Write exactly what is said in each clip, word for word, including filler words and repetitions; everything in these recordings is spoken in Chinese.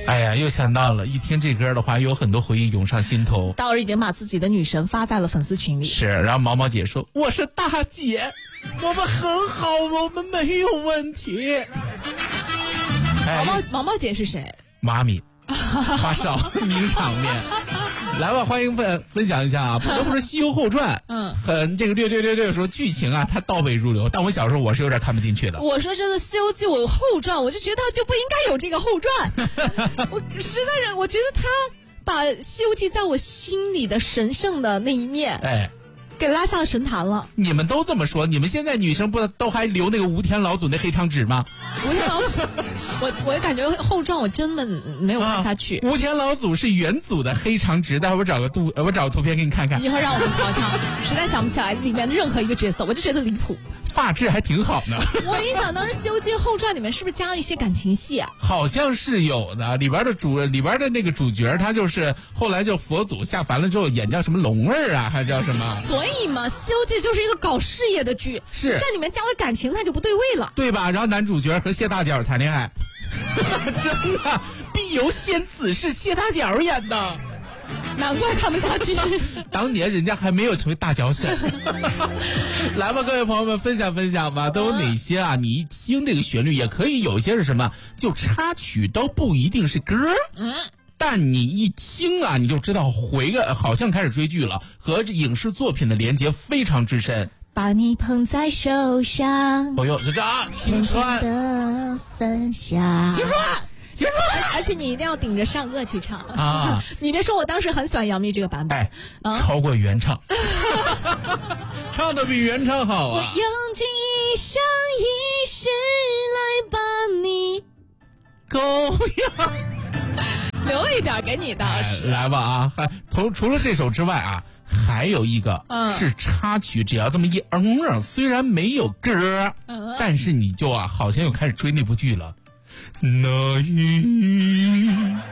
哎呀，又想到了，一听这歌的话，有很多回忆涌上心头。 道儿已经把自己的女神发在了粉丝群里。 是，然后毛毛姐说：“我是大姐，我们很好，我们没有问题。” 毛毛毛毛姐是谁？ 妈咪，花少名场面。来吧，欢迎分分享一下啊！不得不说《西游后传》， 嗯，很这个略略略略说剧情啊，它倒背如流。但我小时候我是有点看不进去的。 我说真的，《西游记》我有后传，我就觉得它就不应该有这个后传。我实在是，我觉得他把《西游记》在我心里的神圣的那一面， 哎， 给拉下了神坛了。 你们都这么说，你们现在女生不都还留那个吴天老祖那黑长直吗？ 吴天老祖，我我感觉后传我真的没有看下去。 啊、吴天老祖是元祖的黑长直，待会儿我找个图，我找个图片给你看看。 一会儿让我们瞧瞧，实在想不起来里面的任何一个角色，我就觉得离谱。 发质还挺好呢。 我印象当时《西游记后传》里面是不是加了一些感情戏啊？ 好像是有的，里边的主里边的那个主角，他就是后来就佛祖下凡了之后演叫什么龙儿啊，还叫什么？ 所以嘛，《西游记》就是一个搞事业的剧， 是在里面加了感情，那就不对味了， 对吧？然后男主角和谢大脚谈恋爱，真的，碧游仙子是谢大脚演的。 难怪看不下去。 当年人家还没有成为大脚婶。来吧，各位朋友们，分享分享吧，都有哪些啊？你一听这个旋律，也可以有一些是什么，就插曲都不一定是歌，嗯，但你一听啊，你就知道回个好像开始追剧了，和影视作品的连接非常之深。 把你捧在手上， 哦呦，这这啊，青川的分享， 青川。结束了， 而且你一定要顶着上颚去唱啊！ 你别说，我当时很喜欢杨幂这个版本， 哎，啊、超过原唱，唱的比原唱好啊！ 我用尽一生一世来把你狗呀， 留一点给你当时、 哎、来吧啊！还除除了这首之外啊，还有一个、嗯、是插曲，只要这么一嗯嗯，虽然没有歌，嗯、但是你就啊，好像又开始追那部剧了。那一，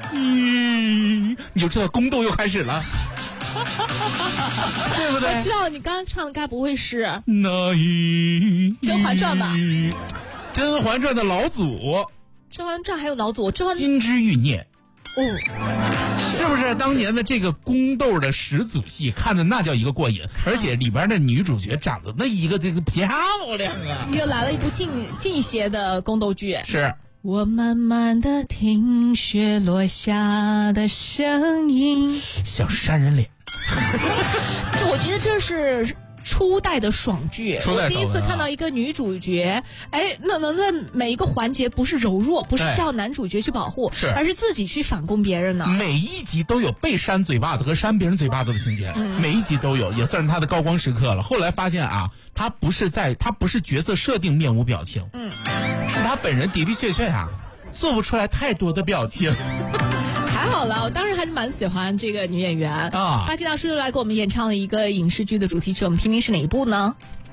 你就知道宫斗又开始了，对不对？ 我知道你刚刚唱的该不会是那一 《甄嬛传》吧？ 《甄嬛传》的老祖，《 甄嬛传》还有老祖，甄嬛金枝玉孽。 哦， 是不是当年的这个宫斗的始祖戏，看的那叫一个过瘾，而且里边的女主角长得那一个这个漂亮啊！ 又来了一部近近些的宫斗剧， 是。 我慢慢的听雪落下的声音， 像山人脸。 这我觉得这是初代的爽剧，我第一次看到一个女主角，哎，那能在每一个环节不是柔弱，不是需要男主角去保护， 是， 而是自己去反攻别人呢。 每一集都有被扇嘴巴子和扇别人嘴巴子的情节，嗯、每一集都有，也算是他的高光时刻了。后来发现啊，他不是在，他不是角色设定面无表情，嗯，是他本人的的确确啊，做不出来太多的表情。 还好了，我当时还是蛮喜欢这个女演员啊。 阿基大叔又来给我们演唱了一个影视剧的主题曲，我们听听是哪一部呢？